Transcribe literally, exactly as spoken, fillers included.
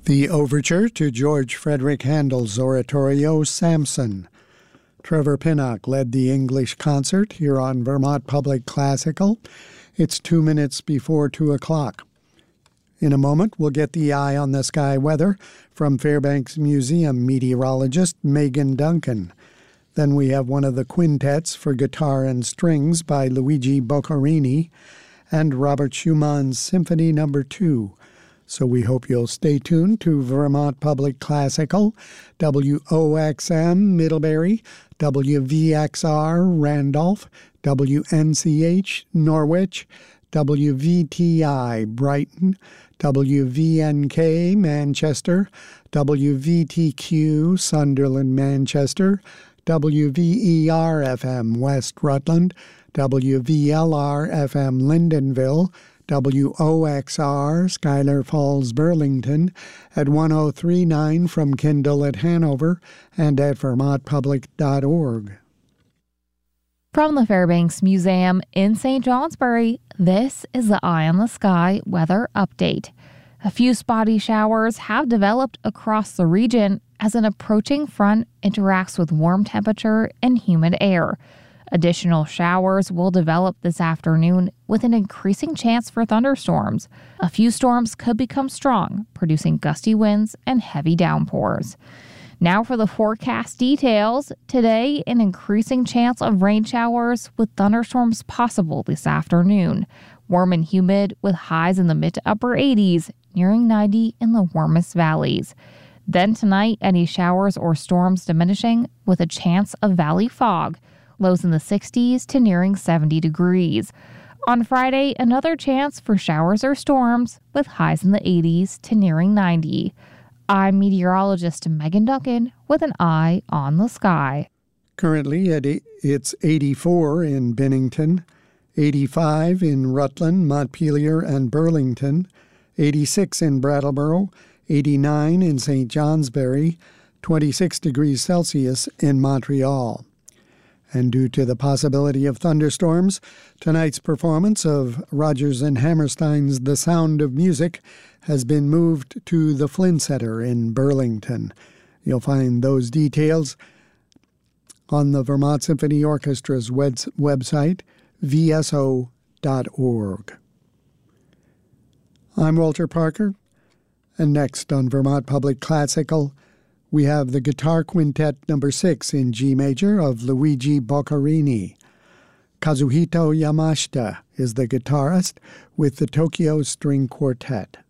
The overture to George Frederick Handel's oratorio Samson. Trevor Pinnock led the English concert here on Vermont Public Classical. It's two minutes before two o'clock. In a moment, we'll get the eye on the sky weather from Fairbanks Museum meteorologist Megan Duncan. Then we have one of the quintets for guitar and strings by Luigi Boccherini and Robert Schumann's Symphony Number two. So we hope you'll stay tuned to Vermont Public Classical, W O X M Middlebury, W V X R Randolph, W N C H Norwich, W V T I Brighton, W V N K Manchester, W V T Q Sunderland Manchester, W V E R F M West Rutland, W V L R F M Lyndonville, W O X R Schuyler Falls Burlington, at one oh three point nine from Kindle at Hanover, and at vermont public dot org. From the Fairbanks Museum in Saint Johnsbury, this is the Eye on the Sky weather update. A few spotty showers have developed across the region as an approaching front interacts with warm temperature and humid air. Additional showers will develop this afternoon with an increasing chance for thunderstorms. A few storms could become strong, producing gusty winds and heavy downpours. Now for the forecast details. Today, an increasing chance of rain showers with thunderstorms possible this afternoon. Warm and humid with highs in the mid to upper eighties, nearing ninety in the warmest valleys. Then tonight, any showers or storms diminishing with a chance of valley fog. Lows in the sixties to nearing seventy degrees. On Friday, another chance for showers or storms with highs in the eighties to nearing ninety. I'm meteorologist Megan Duncan with an eye on the sky. Currently, it's eighty-four in Bennington, eighty-five in Rutland, Montpelier, and Burlington, eighty-six in Brattleboro, eighty-nine in Saint Johnsbury, twenty-six degrees Celsius in Montreal. And due to the possibility of thunderstorms, tonight's performance of Rodgers and Hammerstein's The Sound of Music has been moved to the Flynn Center in Burlington. You'll find those details on the Vermont Symphony Orchestra's website, v s o dot org. I'm Walter Parker, and next on Vermont Public Classical, we have the Guitar Quintet number six in G major of Luigi Boccherini. Kazuhito Yamashita is the guitarist with the Tokyo String Quartet.